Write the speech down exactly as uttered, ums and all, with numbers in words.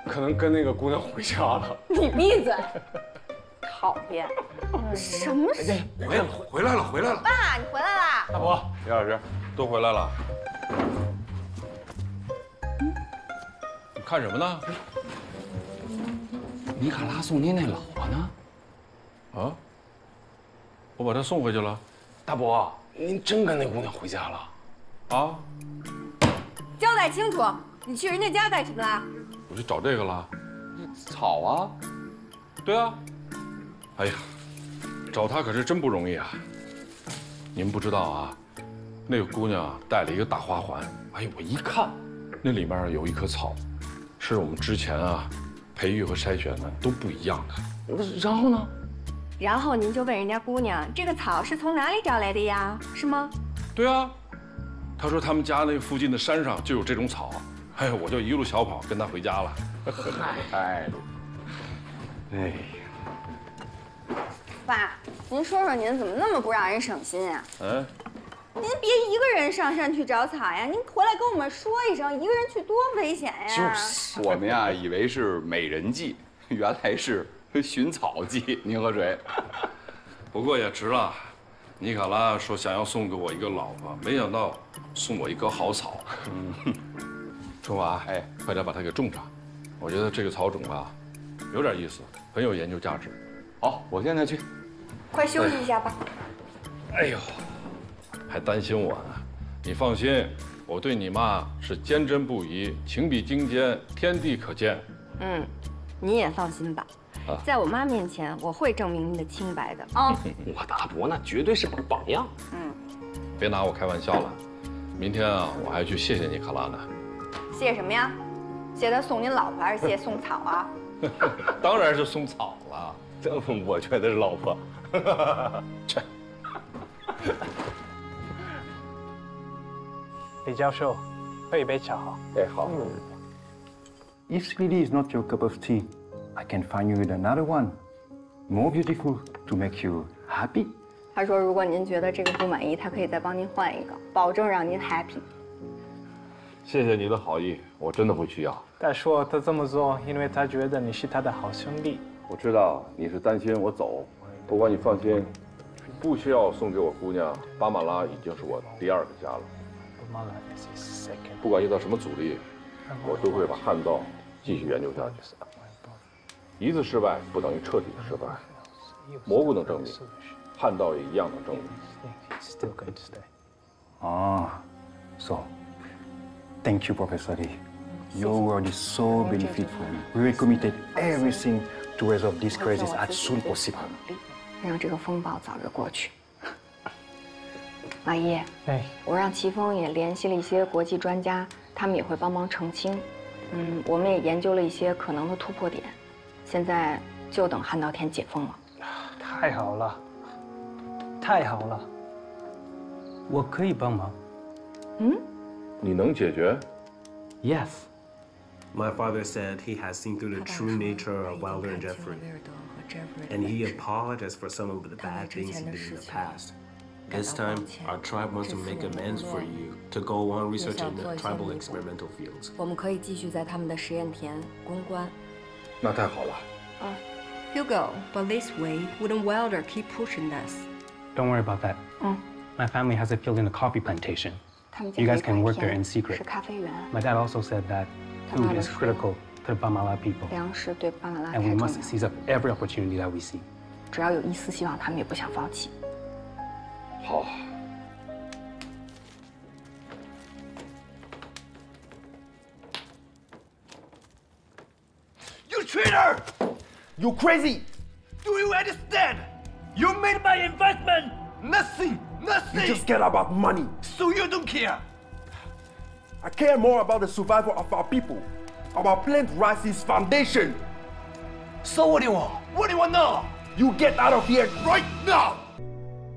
可能跟那个姑娘回家了。 你闭嘴！讨厌！什么事？ 回来了，回来了，回来了！ 爸，你回来啦！ 大伯， 李老师，都回来了。你看什么呢？ 尼卡拉送您那老婆呢？ 啊？我把她送回去了。 大伯，您真跟那姑娘回家了？ 啊？ 交代清楚，你去人家家干什么啦？ 我去找这个了。 草啊？ 对啊。哎呀，找她可是真不容易啊！您不知道啊，那个姑娘戴了一个大花环。哎呀，我一看，那里面有一棵草，是我们之前啊培育和筛选的都不一样的。 然后呢？ 然后您就问人家姑娘，这个草是从哪里找来的呀？是吗？ 对啊，她说他们家那附近的山上就有这种草。哎呀，我就一路小跑跟她回家了。 哎，哎呀。 爸，您说说您怎么那么不让人省心啊？ 嗯， 您别一个人上山去找草呀，您回来跟我们说一声，一个人去多危险呀！ 就是我们呀，以为是美人计，原来是寻草计。您喝水。 不过也值了。尼卡拉说想要送给我一个老婆，没想到送我一棵好草。嗯，春华，哎，快点把它给种上。我觉得这个草种啊，有点意思，很有研究价值。 好，我现在去。 快休息一下吧。 哎呦，还担心我呢？你放心，我对你妈是坚贞不移，情比金坚，天地可见。 嗯，你也放心吧。啊、在我妈面前，我会证明您的清白的啊。 我大伯那绝对是个榜样。 嗯， 别拿我开玩笑了。明天啊，我还去谢谢尼卡拉呢。 谢什么呀？谢他送您老婆，还是谢送草啊？ 当然是送草了。 我觉得是老婆。 切。 李教授，喝一杯茶哈。 哎，好。 If Speedy is not your cup of tea, I can find you with another one, more beautiful to make you happy. 他说，如果您觉得这个不满意，他可以再帮您换一个，保证让您 happy。 谢谢你的好意，我真的不需要。 他说他这么做，因为他觉得你是他的好兄弟。 我知道你是担心我走，不过你放心，不需要送给我姑娘。巴马拉已经是我第二个家了。不管遇到什么阻力，我都会把汉道继续研究下去。一次失败不等于彻底的失败。蘑菇能证明，汉道也一样能证明。 Ah, so thank you, Professor Lee. Your word is so beneficial. We will commit everything. To resolve this crisis as soon as possible. 让这个风暴早日过去。老爷， 哎， 我让齐峰也联系了一些国际专家，他们也会帮忙澄清。嗯，我们也研究了一些可能的突破点，现在就等汉道天解封了。 太好了，太好了，我可以帮忙。 嗯， 你能解决 ？Yes. My father said he has seen through the true nature of Wilder and Jeffrey, and he apologized for some of the bad things he did in the past. This time, our tribe wants to make amends for you to go on researching the tribal experimental fields. 我们可以继续在他们的实验田攻关。 那太好了。 啊 Hugo, but this way, wouldn't Wilder keep pushing us? Don't worry about that. 嗯 My family has a field in the coffee plantation. You guys can work there in secret. 是咖啡园。 My dad also said that food is critical to the Bamala people. 粮食对巴马拉太 And 重 we 要。 must seize up every opportunity that we see. 只要有一丝希望，他们也不想放弃。 好。 You traitor! You crazy! Do you understand? You made my investment nothing, nothing. You just care about money. So you don't care. I care more about the survival of our people. Our plant rises foundation. So what do you want? What do you want now? You get out of here Right now!